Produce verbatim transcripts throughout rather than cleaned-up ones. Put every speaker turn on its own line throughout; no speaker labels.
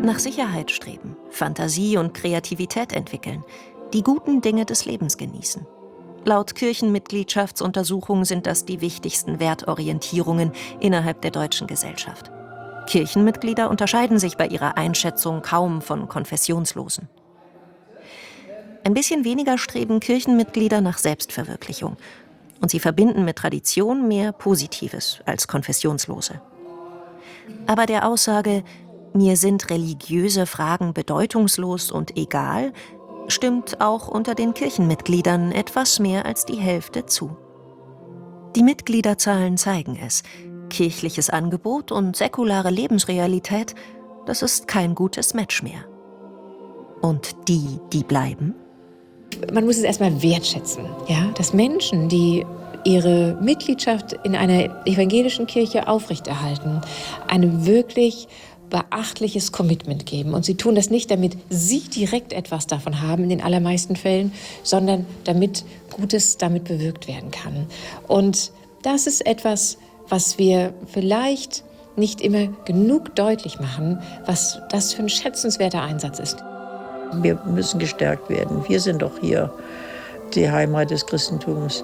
Nach Sicherheit streben, Fantasie und Kreativität entwickeln, die guten Dinge des Lebens genießen. Laut Kirchenmitgliedschaftsuntersuchung sind das die wichtigsten Wertorientierungen innerhalb der deutschen Gesellschaft. Kirchenmitglieder unterscheiden sich bei ihrer Einschätzung kaum von Konfessionslosen. Ein bisschen weniger streben Kirchenmitglieder nach Selbstverwirklichung. Und sie verbinden mit Tradition mehr Positives als Konfessionslose. Aber der Aussage, mir sind religiöse Fragen bedeutungslos und egal, stimmt auch unter den Kirchenmitgliedern etwas mehr als die Hälfte zu. Die Mitgliederzahlen zeigen es. Kirchliches Angebot und säkulare Lebensrealität, das ist kein gutes Match mehr. Und die, die bleiben?
Man muss es erstmal wertschätzen, ja? Dass Menschen, die ihre Mitgliedschaft in einer evangelischen Kirche aufrechterhalten, einem wirklich beachtliches Commitment geben. Und sie tun das nicht, damit sie direkt etwas davon haben, in den allermeisten Fällen, sondern damit Gutes damit bewirkt werden kann. Und das ist etwas, was wir vielleicht nicht immer genug deutlich machen, was das für ein schätzenswerter Einsatz ist.
Wir müssen gestärkt werden. Wir sind doch hier die Heimat des Christentums.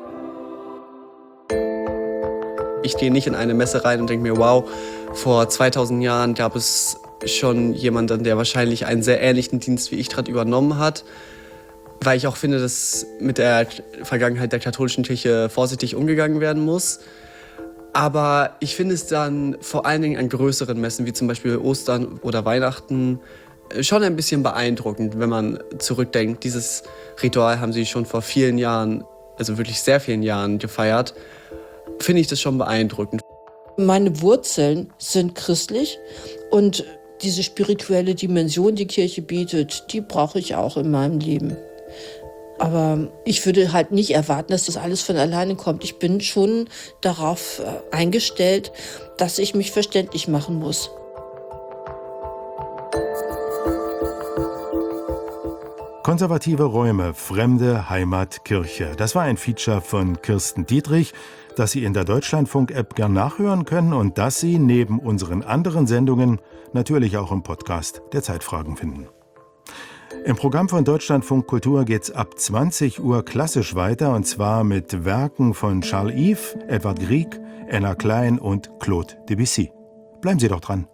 Ich gehe nicht in eine Messe rein und denke mir, wow, vor zweitausend Jahren gab es schon jemanden, der wahrscheinlich einen sehr ähnlichen Dienst wie ich gerade übernommen hat. Weil ich auch finde, dass mit der Vergangenheit der katholischen Kirche vorsichtig umgegangen werden muss. Aber ich finde es dann vor allen Dingen an größeren Messen, wie zum Beispiel Ostern oder Weihnachten, schon ein bisschen beeindruckend, wenn man zurückdenkt. Dieses Ritual haben sie schon vor vielen Jahren, also wirklich sehr vielen Jahren gefeiert. Finde ich das schon beeindruckend.
Meine Wurzeln sind christlich und diese spirituelle Dimension, die Kirche bietet, die brauche ich auch in meinem Leben. Aber ich würde halt nicht erwarten, dass das alles von alleine kommt. Ich bin schon darauf eingestellt, dass ich mich verständlich machen muss.
Konservative Räume, fremde Heimat, Kirche. Das war ein Feature von Kirsten Dietrich, das Sie in der Deutschlandfunk-App gern nachhören können und das Sie neben unseren anderen Sendungen natürlich auch im Podcast der Zeitfragen finden. Im Programm von Deutschlandfunk Kultur geht's ab zwanzig Uhr klassisch weiter, und zwar mit Werken von Charles Yves, Edvard Grieg, Anna Klein und Claude Debussy. Bleiben Sie doch dran.